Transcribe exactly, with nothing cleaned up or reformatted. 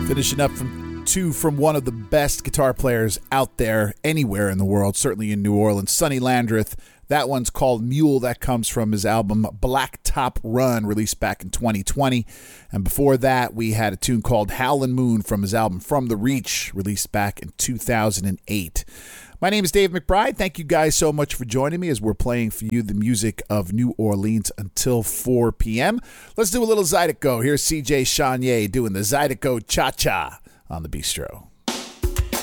Finishing up from two from one of the best guitar players out there anywhere in the world, certainly in New Orleans, Sonny Landreth. That one's called Mule. That comes from his album Blacktop Run, released back in twenty twenty. And before that, we had a tune called Howlin' Moon from his album From the Reach, released back in two thousand eight. My name is Dave McBride. Thank you guys so much for joining me as we're playing for you the music of New Orleans until four p.m. Let's do a little Zydeco. Here's C J Chenier doing the Zydeco Cha-Cha on the Bistro.